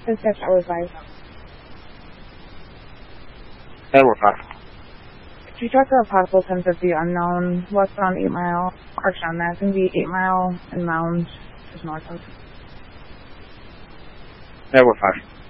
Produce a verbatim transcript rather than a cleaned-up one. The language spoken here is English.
Dispatch hour five. Hour five. Could you check a possible ten fifty unknown westbound eight mile, correction on that, it's going to be eight mile and Mound, just north of. Hour five.